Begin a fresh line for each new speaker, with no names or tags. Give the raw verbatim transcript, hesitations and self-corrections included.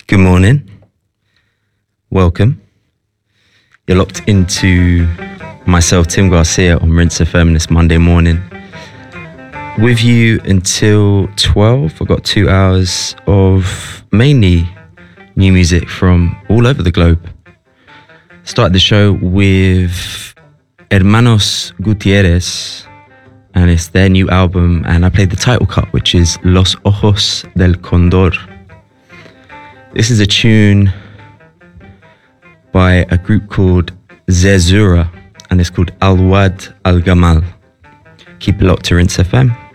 Good morning. Welcome. You're locked into myself, Tim Garcia, on Rinse F M this Monday morning. With you until twelve. I've got two hours of mainly new music from all over the globe. Started the show with Hermanos Gutierrez, and it's their new album, and I played the title cut, which is Los Ojos del Condor. This is a tune by a group called Zezura, and it's called Al Wad Al Gamal. Keep it locked to Rinse F M.